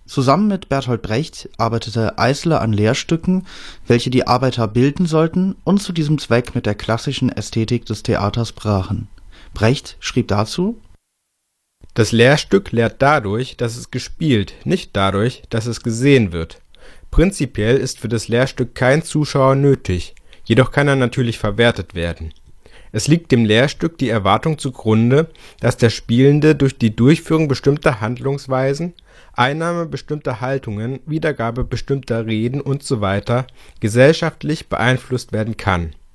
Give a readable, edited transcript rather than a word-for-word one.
Zusammen mit Bertolt Brecht arbeitete Eisler an Lehrstücken, welche die Arbeiter bilden sollten und zu diesem Zweck mit der klassischen Ästhetik des Theaters brachen. Brecht schrieb dazu: Das Lehrstück lehrt dadurch, dass es gespielt, nicht dadurch, dass es gesehen wird. Prinzipiell ist für das Lehrstück kein Zuschauer nötig, jedoch kann er natürlich verwertet werden. Es liegt dem Lehrstück die Erwartung zugrunde, dass der Spielende durch die Durchführung bestimmter Handlungsweisen, Einnahme bestimmter Haltungen, Wiedergabe bestimmter Reden usw. gesellschaftlich beeinflusst werden kann